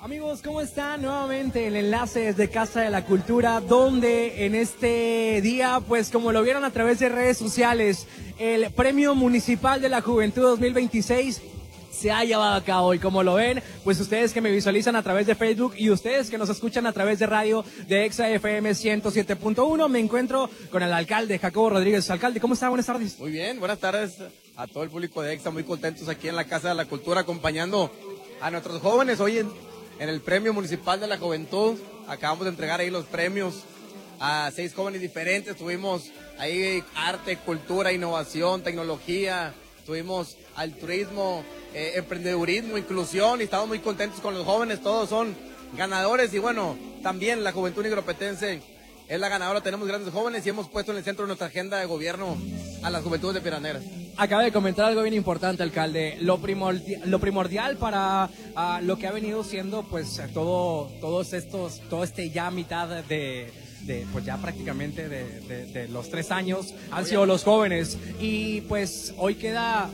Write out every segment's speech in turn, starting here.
Amigos, ¿cómo están? Nuevamente el enlace es de Casa de la Cultura, donde en este día, pues como lo vieron a través de redes sociales, el Premio Municipal de la Juventud 2026 se ha llevado a cabo y como lo ven, pues ustedes que me visualizan a través de Facebook y ustedes que nos escuchan a través de radio de Exa FM 107.1, me encuentro con el alcalde Jacobo Rodríguez. Alcalde, ¿cómo está? Buenas tardes. Muy bien, buenas tardes a todo el público de Exa, muy contentos aquí en la Casa de la Cultura acompañando a nuestros jóvenes hoy en el Premio Municipal de la Juventud. Acabamos de entregar ahí los premios a 6 jóvenes diferentes. Tuvimos ahí arte, cultura, innovación, tecnología, tuvimos altruismo, emprendedurismo, inclusión, y estamos muy contentos con los jóvenes. Todos son ganadores y bueno, también la juventud nigropetense es la ganadora. Tenemos grandes jóvenes y hemos puesto en el centro de nuestra agenda de gobierno a las juventudes de Piraneras. Acaba de comentar algo bien importante, alcalde. Lo primordial para lo que ha venido siendo pues todo este ya mitad de pues ya prácticamente de los 3 años han sido los jóvenes, y pues hoy queda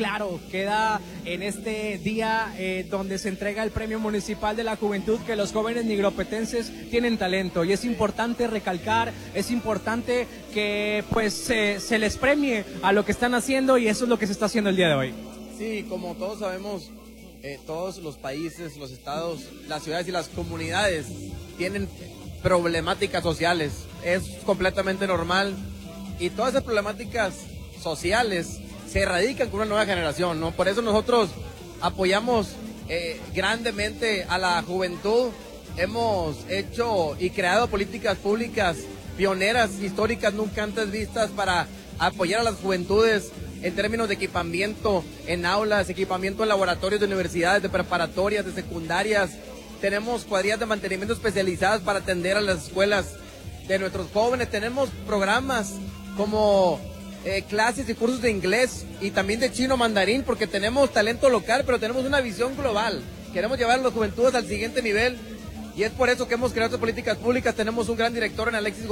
en este día donde se entrega el Premio Municipal de la Juventud que los jóvenes nigropetenses tienen talento, y es importante recalcar, es importante que pues se les premie a lo que están haciendo, y eso es lo que se está haciendo el día de hoy. Sí, como todos sabemos, todos los países, los estados, las ciudades y las comunidades tienen problemáticas sociales. Es completamente normal, y todas esas problemáticas sociales se erradican con una nueva generación, ¿no? Por eso nosotros apoyamos grandemente a la juventud. Hemos hecho y creado políticas públicas pioneras, históricas, nunca antes vistas, para apoyar a las juventudes en términos de equipamiento en aulas, equipamiento en laboratorios de universidades, de preparatorias, de secundarias. Tenemos cuadrillas de mantenimiento especializadas para atender a las escuelas de nuestros jóvenes. Tenemos programas como clases y cursos de inglés y también de chino mandarín, porque tenemos talento local, pero tenemos una visión global. Queremos llevar a las juventudes al siguiente nivel, y es por eso que hemos creado estas políticas públicas. Tenemos un gran director en Alexis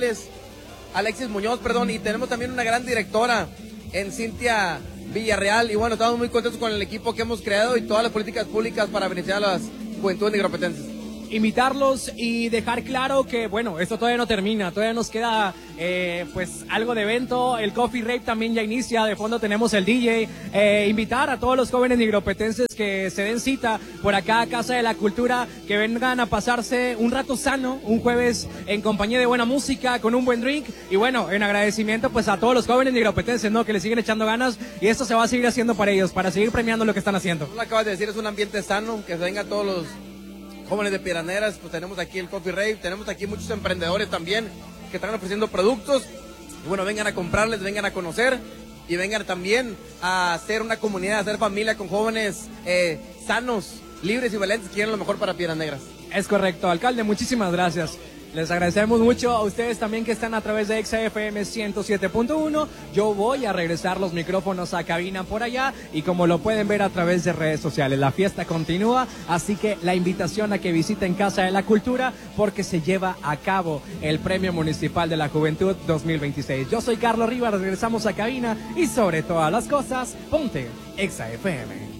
Muñoz, y tenemos también una gran directora en Cintia Villarreal, y bueno, estamos muy contentos con el equipo que hemos creado y todas las políticas públicas para beneficiar a las juventudes nigropetenses. Invitarlos y dejar claro que, bueno, esto todavía no termina, todavía nos queda pues algo de evento. El Coffee Rave también ya inicia, de fondo tenemos el DJ. Invitar a todos los jóvenes nigropetenses que se den cita por acá a Casa de la Cultura, que vengan a pasarse un rato sano, un jueves en compañía de buena música, con un buen drink, y bueno, en agradecimiento pues a todos los jóvenes nigropetenses, ¿no?, que le siguen echando ganas, y esto se va a seguir haciendo para ellos, para seguir premiando lo que están haciendo. Tú lo acabas de decir, es un ambiente sano, que vengan todos los jóvenes de Piraneras. Pues tenemos aquí el Coffee Rave, tenemos aquí muchos emprendedores también que están ofreciendo productos, y bueno, vengan a comprarles, vengan a conocer, y vengan también a hacer una comunidad, a hacer familia con jóvenes sanos, libres y valientes que quieren lo mejor para Piedras Negras. Es correcto, alcalde, muchísimas gracias. Les agradecemos mucho a ustedes también que están a través de Exa FM 107.1. Yo voy a regresar los micrófonos a cabina por allá, y como lo pueden ver a través de redes sociales, la fiesta continúa, así que la invitación a que visiten Casa de la Cultura, porque se lleva a cabo el Premio Municipal de la Juventud 2026. Yo soy Carlos Rivas, regresamos a cabina, y sobre todas las cosas, ponte Exa FM.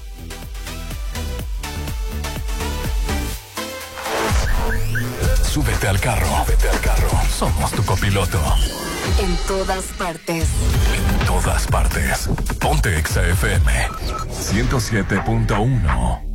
Súbete al carro. Somos tu copiloto. En todas partes. Ponte Exa FM 107.1.